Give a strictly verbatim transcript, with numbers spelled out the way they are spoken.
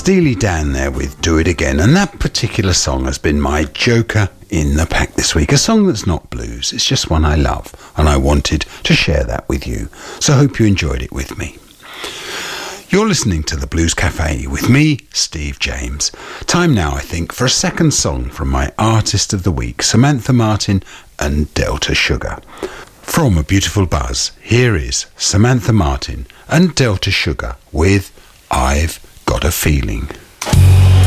Steely Dan there with Do It Again, and that particular song has been my joker in the pack this week. A song that's not blues, it's just one I love, and I wanted to share that with you. So I hope you enjoyed it with me. You're listening to the Blues Cafe with me, Steve James. Time now, I think, for a second song from my Artist of the Week, Samantha Martin and Delta Sugar. From A Beautiful Buzz, here is Samantha Martin and Delta Sugar with I've Got a Feeling.